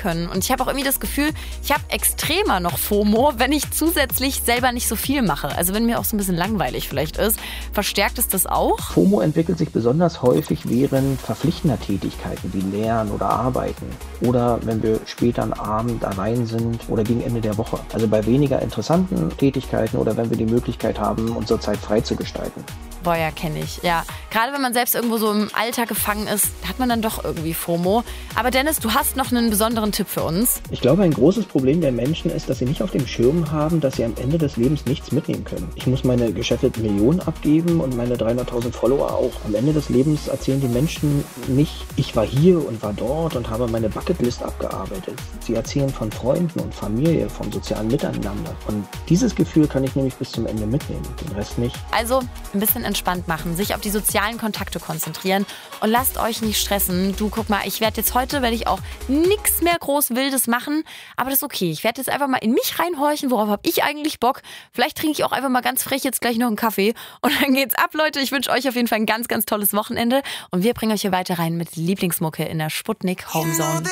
können. Und ich habe auch irgendwie das Gefühl, ich habe extremer noch FOMO, wenn ich zusätzlich selber nicht so viel mache. Also wenn mir auch so ein bisschen langweilig vielleicht ist. Verstärkt es das auch? FOMO entwickelt sich besonders häufig während verpflichtender Tätigkeiten wie Lernen oder Arbeiten. Oder wenn wir später am Abend allein sind oder gegen Ende der Woche. Also bei weniger interessanten Tätigkeiten oder wenn wir die Möglichkeit haben, unsere Zeit frei zu gestalten. Boah, ja, kenne ich. Ja, gerade wenn man selbst irgendwo so im Alltag gefangen ist, hat man dann doch irgendwie FOMO. Aber Dennis, du hast noch einen besonderen Tipp für uns. Ich glaube, ein großes Problem der Menschen ist, dass sie nicht auf dem Schirm haben, dass sie am Ende des Lebens nichts mitnehmen können. Ich muss meine geschäfteten Millionen abgeben und meine 300.000 Follower auch. Am Ende des Lebens erzählen die Menschen nicht, ich war hier und war dort und habe meine Bucketlist abgearbeitet. Sie erzählen von Freunden und Familie, vom sozialen Miteinander. Und dieses Gefühl kann ich nämlich bis zum Ende mitnehmen, den Rest nicht. Also ein bisschen entspannt machen, sich auf die sozialen Kontakte konzentrieren und lasst euch nicht stressen. Du, guck mal, werde ich auch nichts mehr groß Wildes machen, aber das ist okay. Ich werde jetzt einfach mal in mich reinhorchen, worauf habe ich eigentlich Bock? Vielleicht trinke ich auch einfach mal ganz frech jetzt gleich noch einen Kaffee und dann geht's ab, Leute. Ich wünsche euch auf jeden Fall ein ganz, ganz tolles Wochenende und wir bringen euch hier weiter rein mit Lieblingsmucke in der Sputnik Homezone.